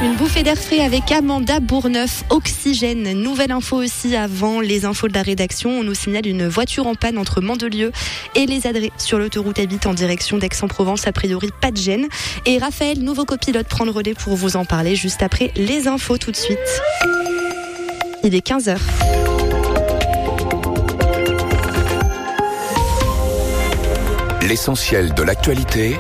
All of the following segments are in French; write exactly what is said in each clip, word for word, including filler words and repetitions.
Une bouffée d'air frais avec Amanda Bourneuf, Oxygène. Nouvelle info aussi avant les infos de la rédaction. On nous signale une voiture en panne entre Mandelieu et les Adrets sur l'autoroute A huit en direction d'Aix-en-Provence. A priori, pas de gêne. Et Raphaël, nouveau copilote, prend le relais pour vous en parler juste après les infos tout de suite. Il est quinze heures. L'essentiel de l'actualité,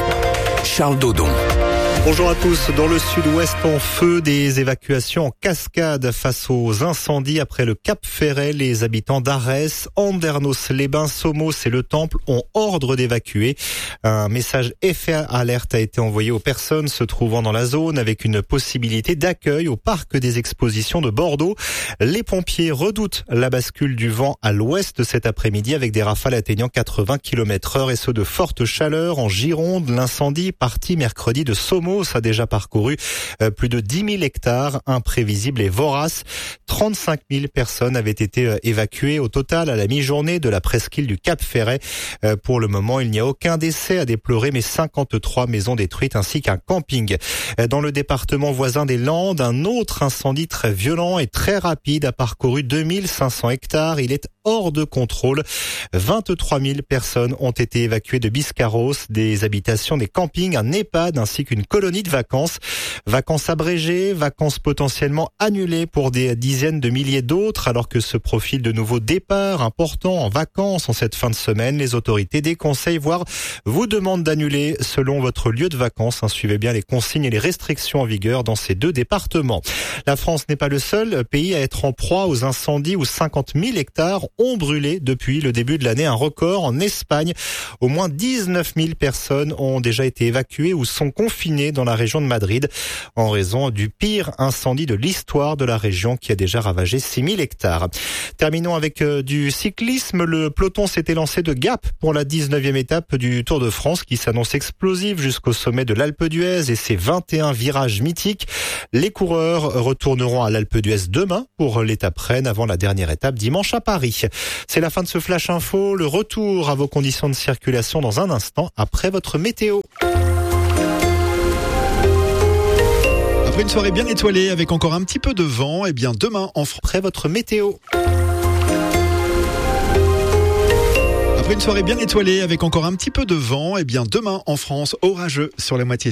Charles Dodon. Bonjour à tous. Dans le sud-ouest en feu, des évacuations en cascade face aux incendies après le Cap Ferret. Les habitants d'Arès, Andernos-les-Bains, Somos et Le Temple ont ordre d'évacuer. Un message F A alerte a été envoyé aux personnes se trouvant dans la zone avec une possibilité d'accueil au parc des expositions de Bordeaux. Les pompiers redoutent la bascule du vent à l'ouest cet après-midi avec des rafales atteignant quatre-vingts kilomètres heure et ceux de forte chaleur en Gironde. L'incendie parti mercredi de Somos a déjà parcouru plus de dix mille hectares, imprévisible et vorace. trente-cinq mille personnes avaient été évacuées au total à la mi-journée de la presqu'île du Cap Ferret. Pour le moment, il n'y a aucun décès à déplorer, mais cinquante-trois maisons détruites ainsi qu'un camping. Dans le département voisin des Landes, un autre incendie très violent et très rapide a parcouru deux mille cinq cents hectares. Il est hors de contrôle. vingt-trois mille personnes ont été évacuées de Biscarros, des habitations, des campings, un EHPAD ainsi qu'une colonie de vacances. Vacances abrégées, vacances potentiellement annulées pour des dizaines de milliers d'autres, alors que se profilent de nouveaux départs importants en vacances en cette fin de semaine. Les autorités déconseillent, voire vous demandent d'annuler selon votre lieu de vacances. Suivez bien les consignes et les restrictions en vigueur dans ces deux départements. La France n'est pas le seul pays à être en proie aux incendies où cinquante mille hectares ont brûlé depuis le début de l'année. Un record en Espagne. Au moins dix-neuf mille personnes ont déjà été évacuées ou sont confinées dans la région de Madrid en raison du pire incendie de l'histoire de la région qui a déjà ravagé six mille hectares. Terminons avec euh, du cyclisme. Le peloton s'était lancé de Gap pour la dix-neuvième étape du Tour de France qui s'annonce explosive jusqu'au sommet de l'Alpe d'Huez et ses vingt et un virages mythiques. Les coureurs retourneront à l'Alpe d'Huez demain pour l'étape reine avant la dernière étape dimanche à Paris. C'est la fin de ce Flash Info. Le retour à vos conditions de circulation dans un instant après votre météo. Après une soirée bien étoilée avec encore un petit peu de vent, et bien demain en France. Après votre météo. Après une soirée bien étoilée avec encore un petit peu de vent, et bien demain en France, orageux sur la moitié